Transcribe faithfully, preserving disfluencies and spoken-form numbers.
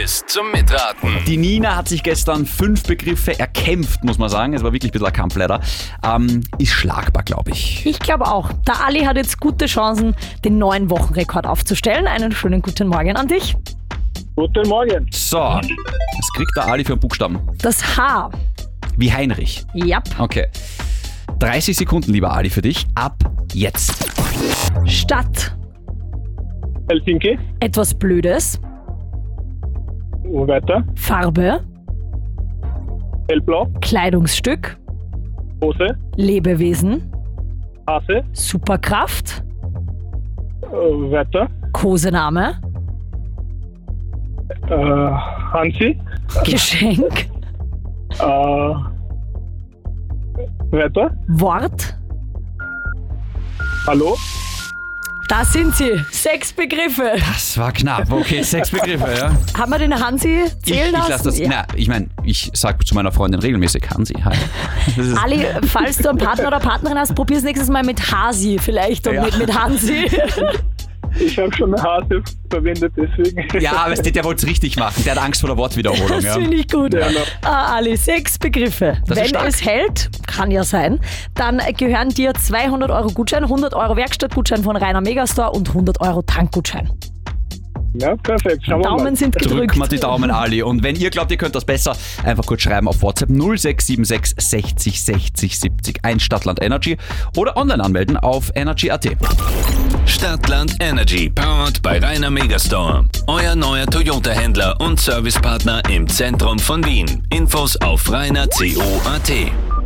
Quiz zum Mitraten. Die Nina hat sich gestern fünf Begriffe erkämpft, muss man sagen. Es war wirklich ein bisschen ein Kampf leider. Ähm, ist schlagbar, glaube ich. Ich glaube auch. Der Ali hat jetzt gute Chancen, den neuen Wochenrekord aufzustellen. Einen schönen guten Morgen an dich. Guten Morgen. So, was kriegt der Ali für einen Buchstaben? Das H. Wie Heinrich. Yep. Okay. dreißig Sekunden, lieber Ali, für dich. Ab jetzt. Stadt. Helsinki. Etwas Blödes. Weiter. Farbe. Hellblau. Kleidungsstück. Hose. Lebewesen. Hase. Superkraft. Äh, weiter. Kosename. Äh, Hansi. Geschenk. Äh, weiter. Wort. Hallo. Da sind sie. Sechs Begriffe. Das war knapp. Okay, sechs Begriffe, ja. Haben wir den Hansi Ich, zählen ich lassen? lasse das. Ja. Na, ich meine, ich sage zu meiner Freundin regelmäßig Hansi. Hi. Das ist, Ali, falls du einen Partner oder Partnerin hast, probier's nächstes Mal mit Hasi vielleicht und Ja. mit, mit Hansi. Ich habe schon Hase verwendet, deswegen. ja, aber es- der wollte es richtig machen. Der hat Angst vor der Wortwiederholung. Das Ja. finde ich gut. Ja. Ah, Ali, sechs Begriffe. Das ist Wenn stark. es hält, kann ja sein, dann gehören dir zweihundert Euro Gutschein, hundert Euro Werkstattgutschein von Rainer Megastore und hundert Euro Tankgutschein. Ja, perfekt. Schauen wir Daumen mal. sind gedrückt. Drück mal die Daumen, Ali. Und wenn ihr glaubt, ihr könnt das besser, einfach kurz schreiben auf WhatsApp null sechs sieben sechs sechzig sechzig siebzig ein Stadtland Energy oder online anmelden auf energy punkt at. Stadtland Energy, powered bei Rainer Megastore. Euer neuer Toyota-Händler und Servicepartner im Zentrum von Wien. Infos auf rainer punkt co punkt at.